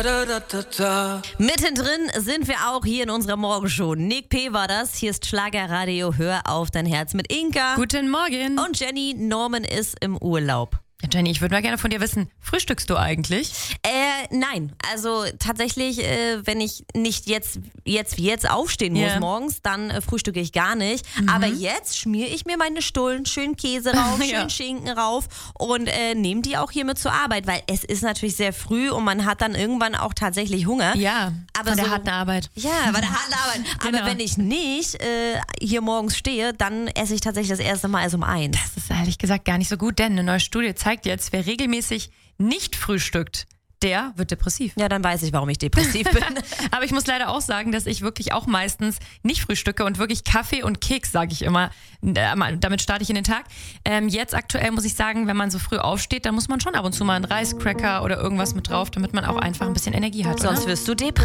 Mittendrin sind wir auch hier in unserer Morgenshow. Nick P. war das. Hier ist Schlagerradio. Hör auf dein Herz mit Inka. Guten Morgen. Und Jenny. Norman ist im Urlaub. Jenny, ich würde mal gerne von dir wissen, frühstückst du eigentlich? Nein, also tatsächlich, wenn ich nicht jetzt aufstehen muss morgens, dann frühstücke ich gar nicht. Aber jetzt schmiere ich mir meine Stullen, schön Käse rauf, schön Schinken rauf und nehme die auch hier mit zur Arbeit, weil es ist natürlich sehr früh und man hat dann irgendwann auch tatsächlich Hunger. Ja, aber bei der harten Arbeit. Ja, bei der harten Arbeit. Genau. Aber wenn ich nicht hier morgens stehe, dann esse ich tatsächlich das erste Mal erst um 1. Das ist ehrlich gesagt gar nicht so gut, denn eine neue Studie zeigt jetzt, wer regelmäßig nicht frühstückt, der wird depressiv. Ja, dann weiß ich, warum ich depressiv bin. Aber ich muss leider auch sagen, dass ich wirklich auch meistens nicht frühstücke und wirklich Kaffee und Keks, sage ich immer. Damit starte ich in den Tag. Jetzt aktuell muss ich sagen, wenn man so früh aufsteht, dann muss man schon ab und zu mal einen Reiscracker oder irgendwas mit drauf, damit man auch einfach ein bisschen Energie hat. Sonst wirst du depressiv.